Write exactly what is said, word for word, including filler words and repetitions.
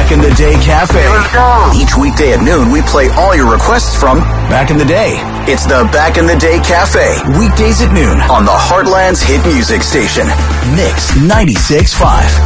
Back in the Day Cafe. Each weekday at noon, we play all your requests from Back in the Day. It's the Back in the Day Cafe. Weekdays at noon on the Heartland's hit music station. Mix ninety-six point five.